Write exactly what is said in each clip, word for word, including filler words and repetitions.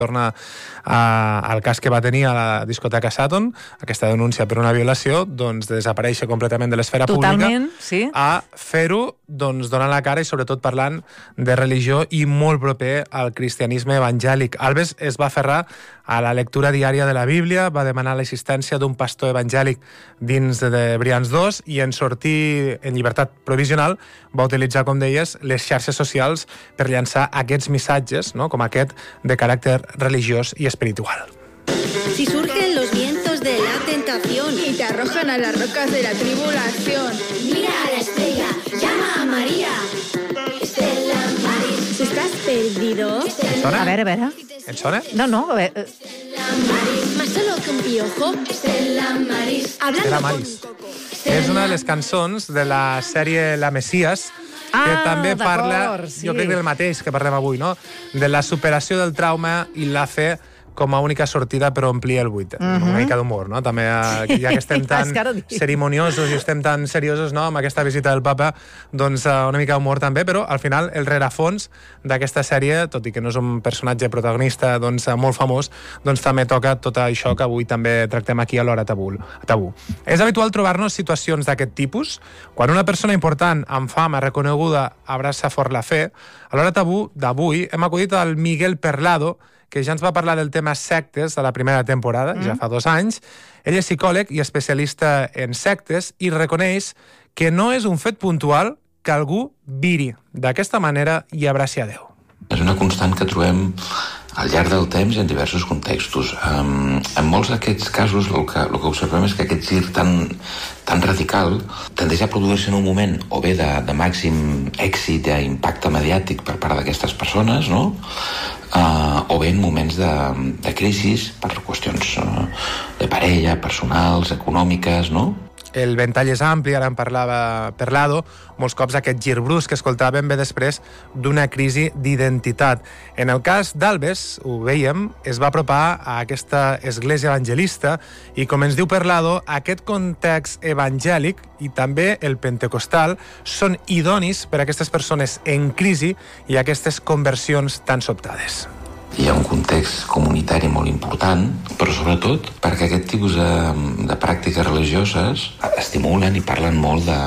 torna a, al cas que va tenir a la discoteca Saturn, aquesta denúncia per una violació, doncs desaparèixer completament de l'esfera pública. Totalment, sí. A fer-ho, doncs, donant la cara i sobretot parlant de religió i molt proper al cristianisme evangèlic. Alves es va aferrar a la lectura diària de la Bíblia, va demanar l'assistència d'un pastor evangèlic dins de Brians dos i en sortir en llibertat provisional va utilitzar, com deies, les xarxes socials per llançar aquests missatges, no?, com aquest de caràcter religiós y espiritual. Si surgen los vientos de la tentación y te arrojan a las rocas de la tribulación, mira a la estrella, llama a María. Estela Maris. Si estás perdido... Et sona? A veure, a veure. Et sona? No, no, a veure... Estela Maris. Más solo que un piojo. Estela Maris. Hablando Estela con Maris. un coco. És una de les cançons de la sèrie La Messias, que Ah, també parla, d'acord, sí. jo crec del mateix que parlem avui, no?, de la superació del trauma i la fe com a única sortida per omplir el buit. Uh -huh. Una mica d'humor, no? També, eh, ja que estem tan cerimoniosos i estem tan seriosos, no?, amb aquesta visita del papa, doncs eh, una mica d'humor també, però al final el rerefons d'aquesta sèrie, tot i que no és un personatge protagonista doncs, molt famós, doncs també toca tot això que avui també tractem aquí a l'Hora Tabú. Tabú. És habitual trobar-nos situacions d'aquest tipus. Quan una persona important, amb fama, reconeguda, abraça fort la fe, a l'Hora Tabú d'avui hem acudit al Miguel Perlado, que ja ens va parlar del tema sectes a la primera temporada, mm. ja fa dos anys. Ell és psicòleg i especialista en sectes i reconeix que no és un fet puntual que algú viri d'aquesta manera i abraci a Déu. És una constant que trobem al llarg del temps i en diversos contextos. Um, en molts d'aquests casos el que, el que observem és que aquest gir tan, tan radical tendeix a produir-se en un moment o bé de, de màxim èxit i impacte mediàtic per part d'aquestes persones, no?, Uh, o bé en moments de, de crisis per qüestions uh, de parella, personals, econòmiques, no? El ventall és ampli, ara en parlava Perlado, molts cops aquest gir brusc que escoltàvem ve després d'una crisi d'identitat. En el cas d'Alves, ho veiem, es va apropar a aquesta església evangelista i, com ens diu Perlado, aquest context evangèlic i també el pentecostal són idonis per a aquestes persones en crisi i aquestes conversions tan sobtades. Hi ha un context comunitari molt important, però sobretot perquè aquest tipus de, de pràctiques religioses estimulen i parlen molt de,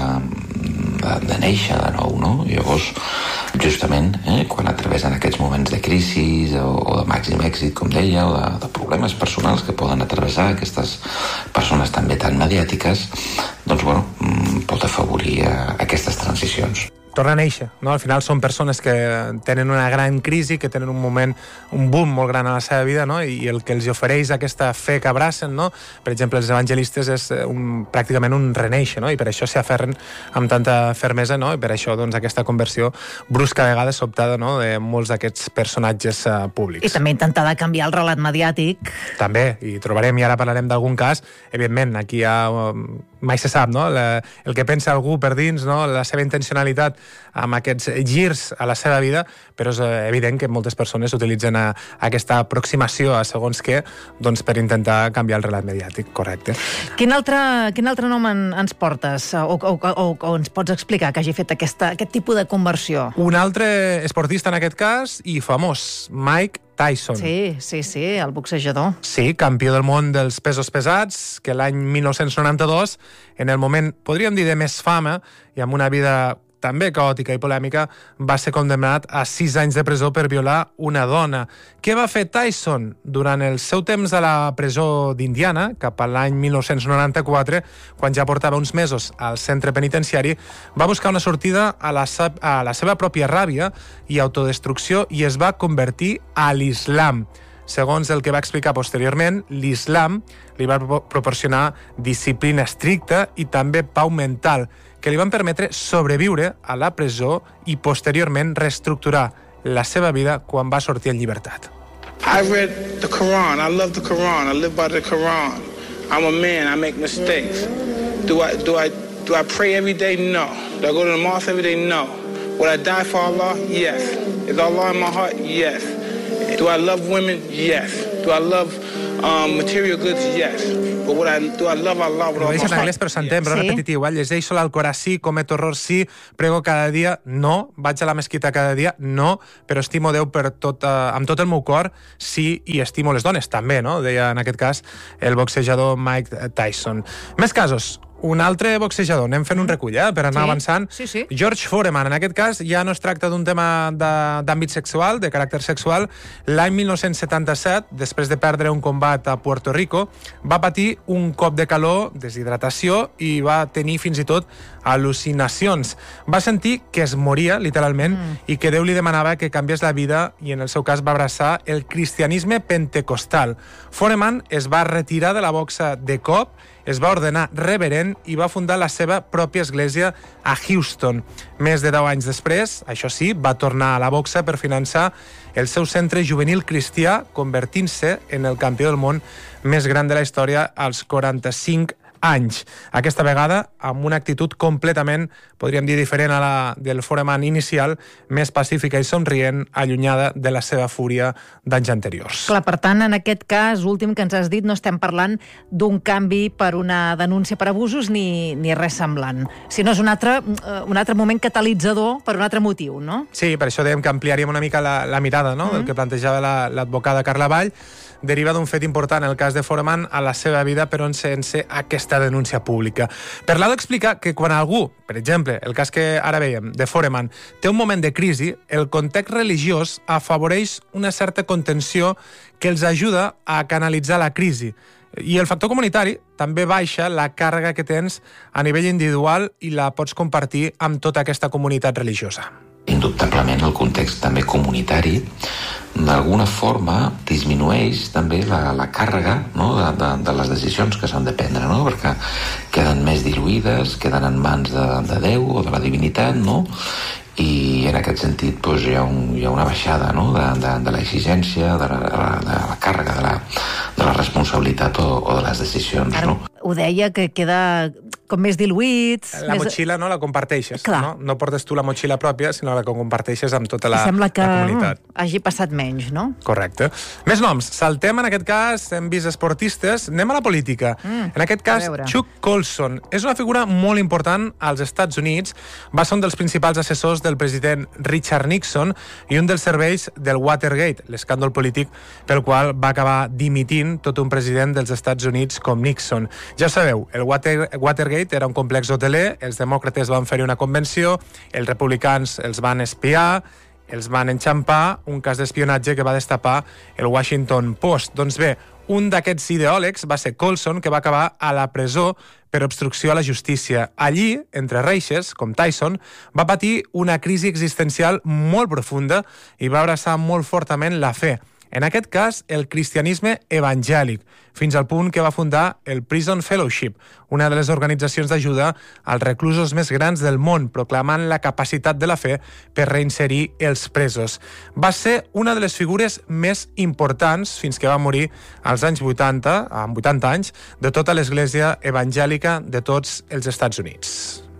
de, de néixer de nou, no? I llavors, justament, eh, quan atravessen aquests moments de crisi o, o de màxim èxit, com deia, o de, de problemes personals que poden atravessar aquestes persones també tan mediàtiques, doncs, bueno, pot afavorir uh, aquestes transicions. Torna a néixer, no? Al final són persones que tenen una gran crisi, que tenen un moment, un boom molt gran a la seva vida, no? I el que els ofereix aquesta fe que abracen, no? Per exemple, els evangelistes és un, pràcticament un renéixer, no? I per això s'hi aferren amb tanta fermesa, no? I per això, doncs, aquesta conversió brusca, a vegades sobtada, no?, de molts d'aquests personatges uh, públics. I també intentar de canviar el relat mediàtic. També, i trobarem, i ara parlarem d'algun cas, evidentment, aquí hi ha... Um, mai se sap, no?, la, el que pensa algú per dins, no?, la seva intencionalitat amb aquests girs a la seva vida, però és evident que moltes persones utilitzen a, a aquesta aproximació a segons què, doncs per intentar canviar el relat mediàtic, correcte. Quin altre, quin altre nom en, ens portes o, o, o, o ens pots explicar que hagi fet aquesta, aquest tipus de conversió? Un altre esportista en aquest cas i famós, Mike Tyson. Sí, sí, sí, el boxejador. Sí, campió del món dels pesos pesats, que l'any mil nou-cents noranta-dos, en el moment, podríem dir, de més fama i amb una vida també caòtica i polèmica, va ser condemnat a sis anys de presó per violar una dona. Què va fer Tyson? Durant el seu temps a la presó d'Indiana, cap a l'any mil nou-cents noranta-quatre, quan ja portava uns mesos al centre penitenciari, va buscar una sortida a la, a la seva pròpia ràbia i autodestrucció i es va convertir a l'islam. Segons el que va explicar posteriorment, l'islam li va proporcionar disciplina estricta i també pau mental, que li van permetre sobreviure a la presó i posteriorment reestructurar la seva vida quan va sortir en llibertat. I read the Quran. I love the Quran. I live by the Quran. I'm a man. I make mistakes. Do I do I do I pray every day? No. Do I go to the mosque every day? No. Would I die for Allah? Yes. Is Allah in my heart? Yes. Do I love women? Yes. Do I love Um, material goods, yes. But what I do, I love Allah with all my Ho deixa en heart. anglès, però s'entén, però Sí. repetitiu. Eh? Llegeixo l'Alcorà, sí, cometo errors, sí, prego cada dia, no, vaig a la mesquita cada dia, no, però estimo Déu per tot, eh, amb tot el meu cor, sí, i estimo les dones, també, no? Deia en aquest cas el boxejador Mike Tyson. Més casos. Un altre boxejador, anem fent un recull, eh, per anar Sí, avançant. sí, sí. George Foreman, en aquest cas, ja no es tracta d'un tema de- d'àmbit sexual, de caràcter sexual. L'any mil nou-cents setanta-set, després de perdre un combat a Puerto Rico, va patir un cop de calor, deshidratació, i va tenir fins i tot al·lucinacions. Va sentir que es moria, literalment, mm. i que Déu li demanava que canviés la vida, i en el seu cas va abraçar el cristianisme pentecostal. Foreman es va retirar de la boxa de cop, es va ordenar reverend i va fundar la seva pròpia església a Houston. Més de deu anys després, això sí, va tornar a la boxa per finançar el seu centre juvenil cristià, convertint-se en el campió del món més gran de la història als quaranta-cinc anys. Aquesta vegada amb una actitud completament, podríem dir, diferent a la del Foreman inicial, més pacífica i somrient, allunyada de la seva fúria d'anys anteriors. Clar, per tant, en aquest cas últim que ens has dit, no estem parlant d'un canvi per una denúncia per abusos ni, ni res semblant, sinó és un altre, un altre moment catalitzador per un altre motiu, no? Sí, per això dèiem que ampliaríem una mica la, la mirada, no?, mm-hmm. del que plantejava la, l'advocada Carla Vall. Deriva d'un fet important, el cas de Foreman, a la seva vida, però sense aquesta denúncia pública. Per l'ha d'explicar que quan algú, per exemple, el cas que ara veiem, de Foreman, té un moment de crisi, el context religiós afavoreix una certa contenció que els ajuda a canalitzar la crisi. I el factor comunitari també baixa la càrrega que tens a nivell individual i la pots compartir amb tota aquesta comunitat religiosa. Indubtablement el context també comunitari d'alguna forma disminueix també la, la càrrega, no?, de, de, de les decisions que s'han de prendre, no?, perquè queden més diluïdes, queden en mans de, de Déu o de la divinitat, no?, i en aquest sentit doncs, hi, ha un, hi ha una baixada, no?, de, de, de l'exigència, de, la, de la càrrega, de la, de la responsabilitat o, o de les decisions. Ara No? ho deia, que queda com més diluït. La més... motxilla no la comparteixes, Clar. no? No portes tu la motxilla pròpia, sinó la que comparteixes amb tota la, Sembla que la comunitat. mm, hagi passat menys, no? Correcte. Més noms. Saltem, en aquest cas, hem vist esportistes. Anem a la política. Mm, en aquest cas, a veure. Chuck Colson. És una figura molt important als Estats Units. Va ser un dels principals assessors del president Richard Nixon i un dels serveis del Watergate, l'escàndol polític pel qual va acabar dimitint tot un president dels Estats Units com Nixon. Ja sabeu, el Water, Watergate era un complex hoteler, els demòcrates van fer una convenció, els republicans els van espiar, els van enxampar, un cas d'espionatge que va destapar el Washington Post. Doncs bé, un d'aquests ideòlegs va ser Colson, que va acabar a la presó per obstrucció a la justícia. Allí, entre reixes, com Tyson, va patir una crisi existencial molt profunda i va abraçar molt fortament la fe. En aquest cas, el cristianisme evangèlic, fins al punt que va fundar el Prison Fellowship, una de les organitzacions d'ajuda als reclusos més grans del món, proclamant la capacitat de la fe per reinserir els presos. Va ser una de les figures més importants, fins que va morir als anys vuitanta, amb vuitanta anys, de tota l'església evangèlica de tots els Estats Units.